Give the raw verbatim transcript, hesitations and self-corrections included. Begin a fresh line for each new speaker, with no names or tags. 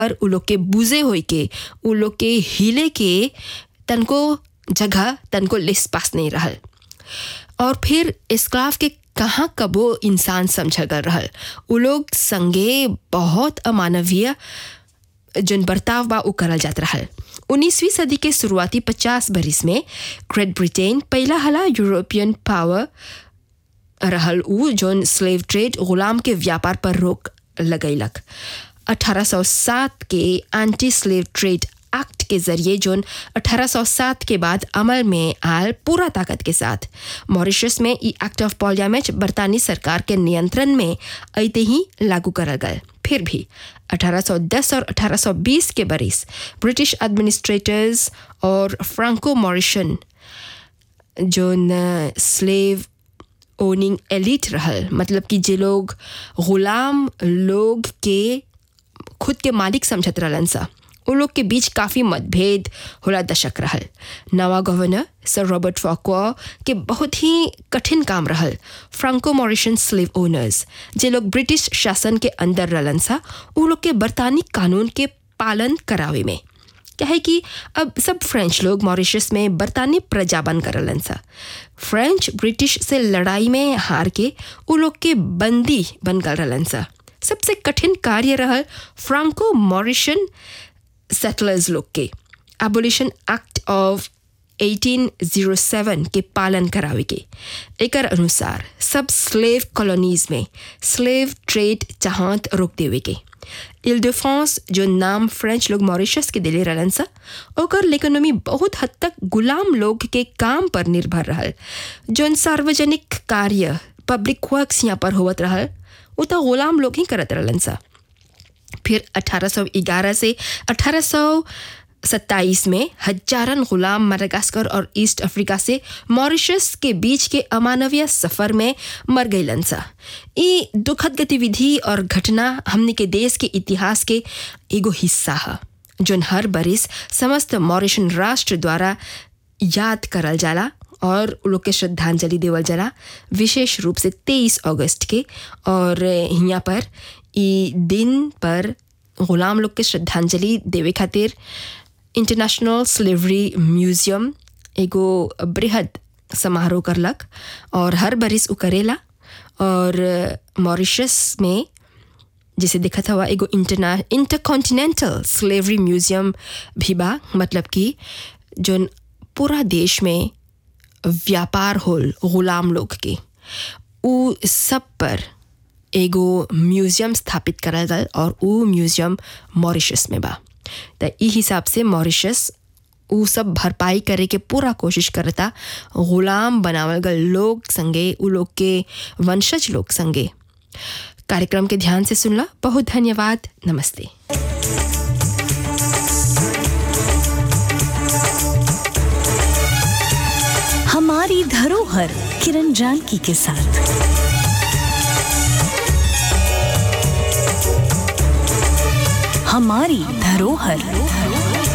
और उ लोग के बुझे होई के उ लोग के हिले के तनको जगह तनको लिस पास नहीं रहल। और फिर स्क्लाव के कहाँ कबो इंसान समझल गल रहल। उ लोग संगे बहुत अमानवीय जन बर्ताव बा उ करल जात रहल। उन्नीसवीं सदी के शुरुआती पचास बरिस में ग्रेट ब्रिटेन पहला हला यूरोपियन पावर रहल उ जोन स्लेव ट्रेड गुलाम के व्यापार पर रोक लगैलक। अठारह सौ सात के एंटी स्लेव ट्रेड एक्ट के जरिए जोन अठारह सौ सात के बाद अमल में आल पूरा ताकत के साथ मॉरिशस में ई एक्ट ऑफ पार्लियामेंट बरतानी सरकार के नियंत्रण में अइते ही लागू करल गए। फिर भी अठारह सौ दस और अठारह सौ बीस के बरिस ब्रिटिश एडमिनिस्ट्रेटर्स और फ्रांको मॉरिशन जोन स्लेव ओनिंग एलिट रहल, मतलब कि जे लोग गुलाम लोग के खुद के मालिक समझत रहलन सा, उन लोग के बीच काफ़ी मतभेद होला दशक रहल। नवा गवर्नर सर रॉबर्ट फॉकवा के बहुत ही कठिन काम रहल फ्रांको मॉरिशन स्लेव ओनर्स जे लोग ब्रिटिश शासन के अंदर रहलन सा उन लोग के बरतानी कानून के पालन करावे में। क्या है कि अब सब फ्रेंच लोग मॉरिशस में बरतानी प्रजा बन करलन सा। फ्रेंच ब्रिटिश से लड़ाई में हार के उन लोग के बंदी बन कर रहलन सा। सबसे कठिन कार्य रहल फ्रांको मॉरिशन सेटलर्स लोग के एबोलिशन एक्ट ऑफ अठारह सौ सात के पालन करावे के। एकर अनुसार सब स्लेव कॉलोनीज में स्लेव ट्रेड चाहत रोक देवे के। इल de France जो नाम फ्रेंच लोग मॉरिशस के दिले रहलन सा ओकर इकोनॉमी बहुत हद तक गुलाम लोग के काम पर निर्भर रहल। जोन सार्वजनिक कार्य पब्लिक वर्क्स यहाँ पर होवत रहल वो तो गुलाम लोग ही करत रहलन सा। फिर अठारह सौ ग्यारह से अठारह सौ सत्ताईस में हजारन गुलाम मडागास्कर और ईस्ट अफ्रीका से मॉरिशस के बीच के अमानवीय सफ़र में मर गईलन सा। ये दुखद गतिविधि और घटना हमने के देश के इतिहास के एगो हिस्सा है जोन हर बरिस समस्त मॉरिशन राष्ट्र द्वारा याद करल जाला और उन लोग के श्रद्धांजलि देवल जाला, विशेष रूप से तेईस अगस्त के। और यहाँ पर ई दिन पर गुलाम लोग के श्रद्धांजलि देवे खातिर इंटरनेशनल स्लेवरी म्यूजियम एगो बृहद समारोह करलक और हर बरिस उ करेला। और मॉरिशस में जिसे देखा था एगो इंटरना इंटरकॉन्टिनेंटल स्लेवरी म्यूजियम भी बा, मतलब कि जोन पूरा देश में व्यापार होल गुलाम लोग के उ सब पर एगो म्यूजियम स्थापित करल गल और उ म्यूजियम मॉरिशस में बा। तो ई हिसाब से मॉरिशस उ सब भरपाई करे के पूरा कोशिश करता गुलाम बनावल गल लोग संगे उ लोग के वंशज लोग संगे। कार्यक्रम के ध्यान से सुनला, बहुत धन्यवाद, नमस्ते।
हमारी धरोहर किरण जानकी के साथ। हमारी धरोहर।